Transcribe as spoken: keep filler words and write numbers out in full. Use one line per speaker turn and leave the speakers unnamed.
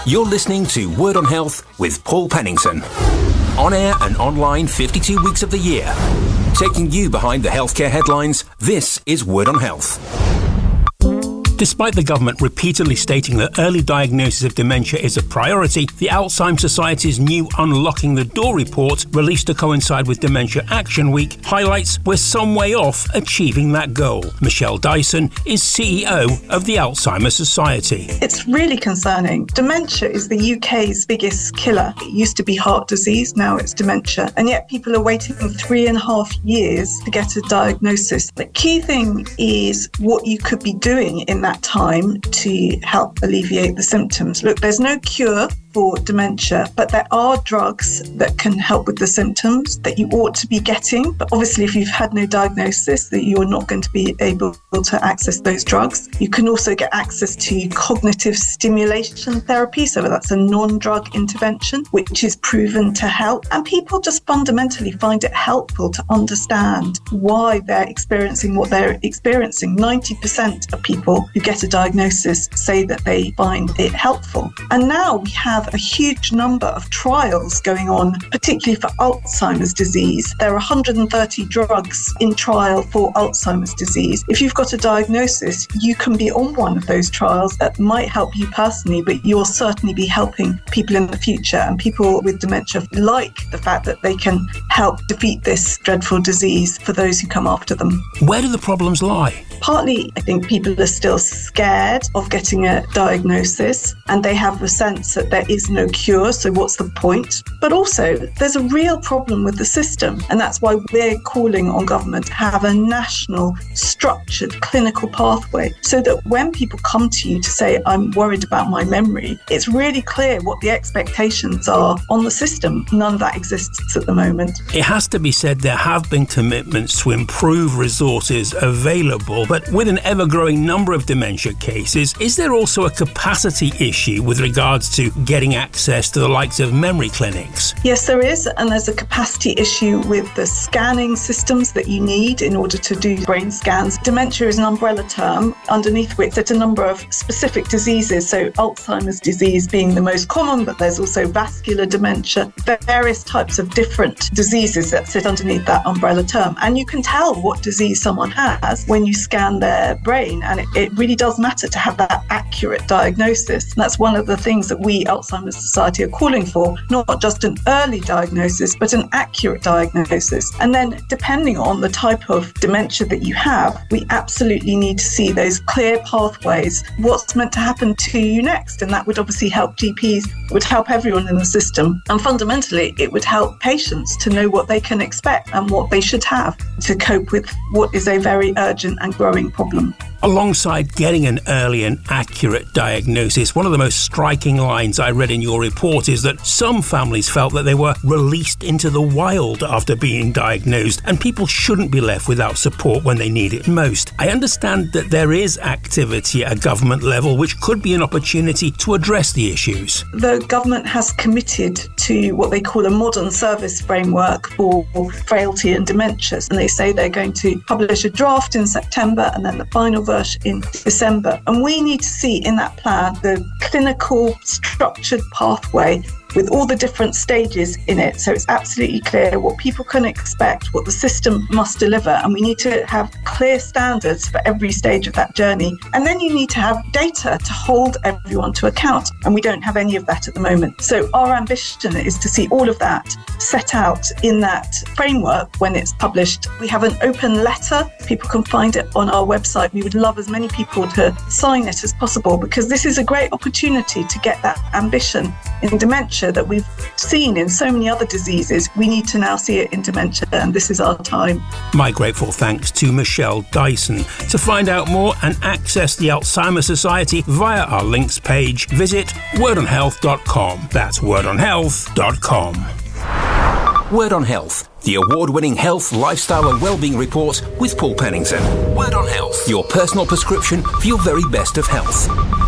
You're listening to Word on Health with Paul Pennington. On air and online fifty-two weeks of the year. Taking you behind the healthcare headlines, this is Word on Health. Despite the government repeatedly stating that early diagnosis of dementia is a priority, the Alzheimer's Society's new Unlocking the Door report, released to coincide with Dementia Action Week, highlights we're some way off achieving that goal. Michelle Dyson is C E O of the Alzheimer's Society.
It's really concerning. Dementia is the U K's biggest killer. It used to be heart disease, now it's dementia. And yet people are waiting three and a half years to get a diagnosis. The key thing is what you could be doing in that time to help alleviate the symptoms. Look, there's no cure for dementia, but there are drugs that can help with the symptoms that you ought to be getting. But obviously, if you've had no diagnosis, that you're not going to be able to access those drugs. You can also get access to cognitive stimulation therapy. So that's a non-drug intervention, which is proven to help. And people just fundamentally find it helpful to understand why they're experiencing what they're experiencing. ninety percent of people who get a diagnosis say that they find it helpful. And now we have a huge number of trials going on, particularly for Alzheimer's disease. There are one hundred thirty drugs in trial for Alzheimer's disease. If you've got a diagnosis, you can be on one of those trials that might help you personally, but you'll certainly be helping people in the future. And people with dementia like the fact that they can help defeat this dreadful disease for those who come after them.
Where do the problems lie?
Partly, I think people are still scared of getting a diagnosis, and they have a sense that there is no cure, so what's the point? But also, there's a real problem with the system, and that's why we're calling on government to have a national, structured clinical pathway, so that when people come to you to say, I'm worried about my memory, it's really clear what the expectations are on the system. None of that exists at the moment.
It has to be said there have been commitments to improve resources available, but with an ever-growing number of dementia cases, is there also a capacity issue with regards to getting access to the likes of memory clinics?
Yes, there is, and there's a capacity issue with the scanning systems that you need in order to do brain scans. Dementia is an umbrella term underneath which there's a number of specific diseases, so Alzheimer's disease being the most common, but there's also vascular dementia, various types of different diseases that sit underneath that umbrella term. And you can tell what disease someone has when you scan their brain, and it, it really does matter to have that accurate diagnosis. And that's one of the things that we, Alzheimer's Society, are calling for, not just an early diagnosis, but an accurate diagnosis. And then, depending on the type of dementia that you have, we absolutely need to see those clear pathways, what's meant to happen to you next. And that would obviously help G Ps, it would help everyone in the system. And fundamentally, it would help patients to know what they can expect and what they should have to cope with what is a very urgent and growing problem.
Alongside getting an early and accurate diagnosis, one of the most striking lines I read in your report is that some families felt that they were released into the wild after being diagnosed, and people shouldn't be left without support when they need it most. I understand that there is activity at a government level which could be an opportunity to address the issues.
The government has committed to what they call a modern service framework for frailty and dementia, and they say they're going to publish a draft in September and then the final version in December. And we need to see in that plan the clinical structured pathway with all the different stages in it. So it's absolutely clear what people can expect, what the system must deliver, and we need to have clear standards for every stage of that journey. And then you need to have data to hold everyone to account, and we don't have any of that at the moment. So our ambition is to see all of that set out in that framework when it's published. We have an open letter. People can find it on our website. We would love as many people to sign it as possible, because this is a great opportunity to get that ambition in dementia that we've seen in so many other diseases. We need to now see it in dementia, and this is our time.
My grateful thanks to Michelle Dyson. To find out more and access the Alzheimer's Society via our links page, visit word on health dot com. That's word on health dot com. Word on Health, the award-winning health, lifestyle and wellbeing report with Paul Pennington. Word on Health, your personal prescription for your very best of health.